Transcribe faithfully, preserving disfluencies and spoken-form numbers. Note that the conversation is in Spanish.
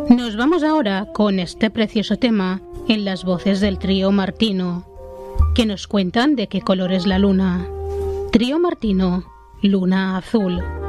Nos vamos ahora con este precioso tema en las voces del trío Martino, que nos cuentan de qué color es la luna. Trío Martino, Luna Azul.